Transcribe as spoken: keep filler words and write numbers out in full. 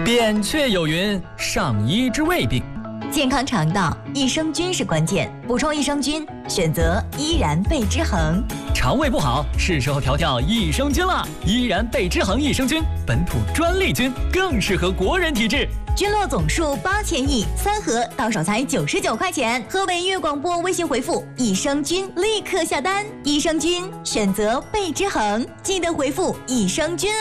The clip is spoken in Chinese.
扁鹊有云：上医之未病。 健康肠道，益生菌是关键。补充益生菌，选择依然贝之恒。 肠胃不好，是时候调调益生菌了。依然贝之恒益生菌，本土专利菌，更适合国人体质。 菌落总数八千亿，三盒到手才九十九块钱。河北粤广播微信回复益生菌，立刻下单。益生菌选择贝之恒，记得回复益生菌